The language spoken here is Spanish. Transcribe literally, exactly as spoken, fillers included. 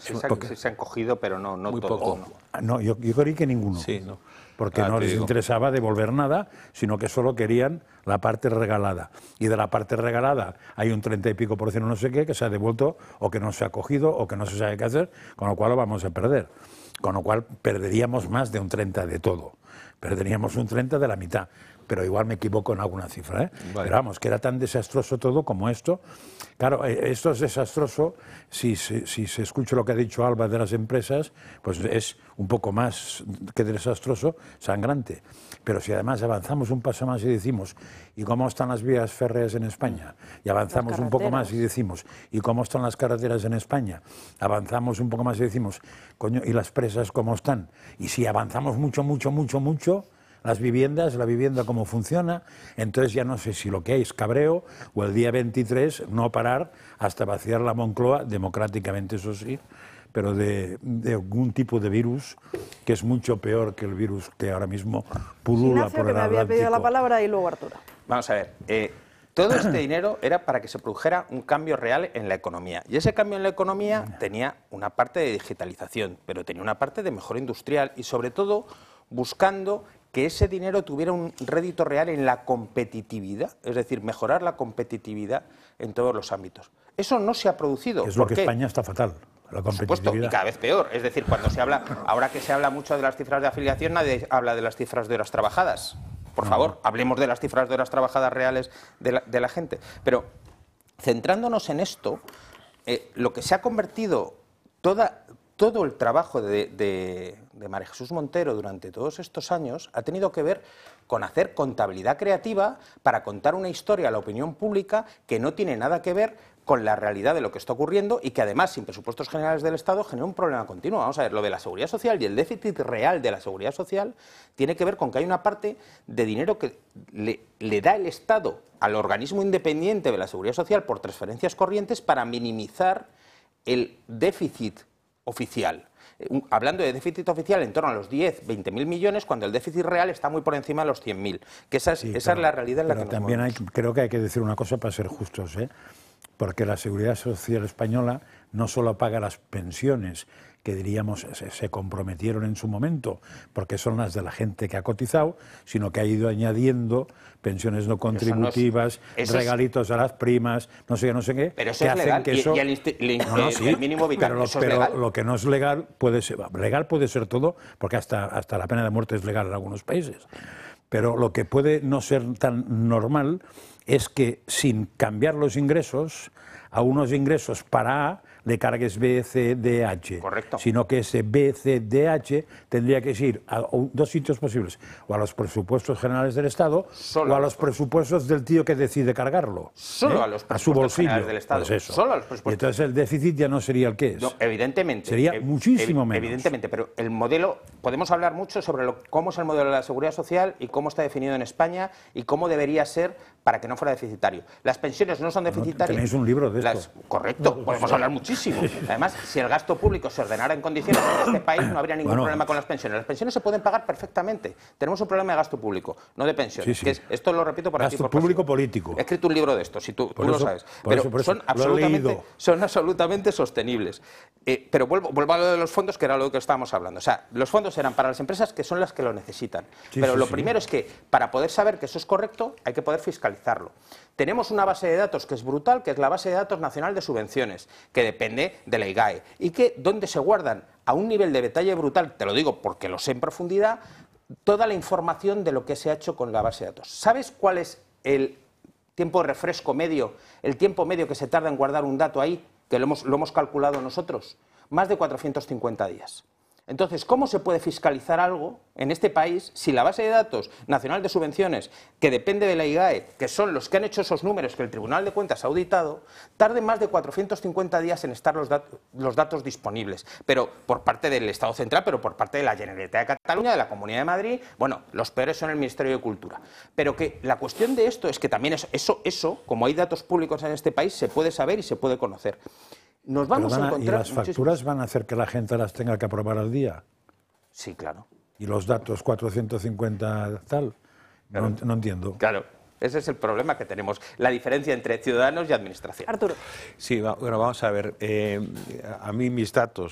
Sí, se, porque, se han cogido, pero no, no muy todo. Poco. No, no yo, yo creí que ninguno. Sí, no. Porque ah, no les digo. interesaba devolver nada, sino que solo querían la parte regalada. Y de la parte regalada hay un treinta y pico por ciento no sé qué que se ha devuelto o que no se ha cogido o que no se sabe qué hacer, con lo cual lo vamos a perder. Con lo cual perderíamos más de un treinta de todo. Perderíamos un treinta de la mitad. Pero igual me equivoco en alguna cifra, ¿eh? Vale. Pero vamos, que era tan desastroso todo como esto. Claro, esto es desastroso, si, si, si se escucha lo que ha dicho Alba de las empresas, pues es un poco más que desastroso, sangrante. Pero si además avanzamos un paso más y decimos, ¿y cómo están las vías férreas en España? Y avanzamos un poco más y decimos, ¿y cómo están las carreteras en España? Avanzamos un poco más y decimos, coño, ¿y las presas cómo están? Y si avanzamos mucho, mucho, mucho, mucho... las viviendas, la vivienda cómo funciona, entonces ya no sé si lo que hay es cabreo o el día veintitrés no parar hasta vaciar la Moncloa, democráticamente eso sí, pero de, de algún tipo de virus que es mucho peor que el virus que ahora mismo pulula Ignacio, por el que me Atlántico. había pedido la palabra y luego Arturo. Vamos a ver, eh, todo este dinero era para que se produjera un cambio real en la economía. Y ese cambio en la economía tenía una parte de digitalización, pero tenía una parte de mejora industrial y sobre todo buscando que ese dinero tuviera un rédito real en la competitividad, es decir, mejorar la competitividad en todos los ámbitos. Eso no se ha producido. Es lo que qué? España está fatal, la competitividad. Por supuesto, y cada vez peor. Es decir, cuando se habla, ahora que se habla mucho de las cifras de afiliación, nadie habla de las cifras de horas trabajadas. Por no. favor, hablemos de las cifras de horas trabajadas reales de la, de la gente. Pero, centrándonos en esto, eh, lo que se ha convertido toda... Todo el trabajo de, de, de María Jesús Montero durante todos estos años ha tenido que ver con hacer contabilidad creativa para contar una historia a la opinión pública que no tiene nada que ver con la realidad de lo que está ocurriendo y que además, sin presupuestos generales del Estado, genera un problema continuo. Vamos a ver, lo de la seguridad social y el déficit real de la seguridad social tiene que ver con que hay una parte de dinero que le, le da el Estado al organismo independiente de la seguridad social por transferencias corrientes para minimizar el déficit oficial. Hablando de déficit oficial en torno a los diez, veinte mil millones, cuando el déficit real está muy por encima de los cien mil. Que esa es, sí, esa pero, es la realidad en la que nos también hay, movemos. Creo que hay que decir una cosa para ser justos, ¿eh? Porque la Seguridad Social Española no solo paga las pensiones, que diríamos se, se comprometieron en su momento, porque son las de la gente que ha cotizado, sino que ha ido añadiendo pensiones no contributivas, no es, regalitos es, a las primas, no sé qué, no sé qué. Pero eso es legal, que eso, y, y el, el, no, no, sí, el mínimo vital, pero, lo, eso pero es legal. Lo que no es legal puede ser, legal puede ser todo, porque hasta, hasta la pena de muerte es legal en algunos países. Pero lo que puede no ser tan normal es que sin cambiar los ingresos, a unos ingresos para A le cargues B, C, D, H. Correcto. Sino que ese B, C, D, H tendría que ir a dos sitios posibles, o a los presupuestos generales del Estado, Solo o a los presupuestos del tío que decide cargarlo. Solo ¿eh? a los a su bolsillo del Estado. Pues eso. Solo a los presupuestos. Y entonces el déficit ya no sería el que es. No, evidentemente. Sería ev muchísimo ev menos. Evidentemente, pero el modelo, podemos hablar mucho sobre lo, cómo es el modelo de la seguridad social y cómo está definido en España y cómo debería ser para que no fuera deficitario. Las pensiones no son deficitarias. No, tenéis un libro de esto. Las, correcto, no, podemos hablar muchísimo. Además, si el gasto público se ordenara en condiciones en este país, no habría ningún bueno, problema con las pensiones. Las pensiones se pueden pagar perfectamente. Tenemos un problema de gasto público, no de pensiones. Sí, sí. Que es, esto lo repito por gasto aquí. Gasto público político. He escrito un libro de esto, si tú, tú eso, lo sabes. Por Pero eso, por eso. son, absolutamente, son absolutamente sostenibles. Eh, pero vuelvo, vuelvo a lo de los fondos, que era lo que estábamos hablando. O sea, los fondos eran para las empresas que son las que lo necesitan. Sí, pero sí, lo sí. primero es que, para poder saber que eso es correcto, hay que poder fiscalizarlo. Tenemos una base de datos que es brutal, que es la base de datos nacional de subvenciones, que depende de la I G A E, y que donde se guardan a un nivel de detalle brutal, te lo digo porque lo sé en profundidad, toda la información de lo que se ha hecho con la base de datos. ¿Sabes cuál es el tiempo de refresco medio, el tiempo medio que se tarda en guardar un dato ahí, que lo hemos, lo hemos calculado nosotros? Más de cuatrocientos cincuenta días. Entonces, ¿cómo se puede fiscalizar algo en este país si la base de datos nacional de subvenciones, que depende de la I G A E, que son los que han hecho esos números que el Tribunal de Cuentas ha auditado, tarde más de cuatrocientos cincuenta días en estar los, dat los datos disponibles? Pero por parte del Estado central, pero por parte de la Generalitat de Cataluña, de la Comunidad de Madrid, bueno, los peores son el Ministerio de Cultura. Pero que la cuestión de esto es que también eso, eso, eso como hay datos públicos en este país, se puede saber y se puede conocer. Nos vamos a, a encontrar... ¿Y las facturas van a hacer que la gente las tenga que aprobar al día? Sí, claro. ¿Y los datos cuatrocientos cincuenta tal? Claro. No, no entiendo. Claro. Ese es el problema que tenemos, la diferencia entre ciudadanos y administración. Arturo. Sí, bueno, vamos a ver. Eh, a mí mis datos